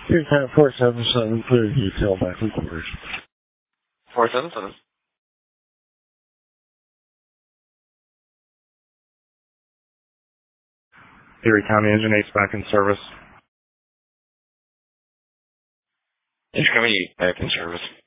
Here's Pat 477, clear detail back in quarters. 477. Erie County Engine 8's back in service. Erie County back in service.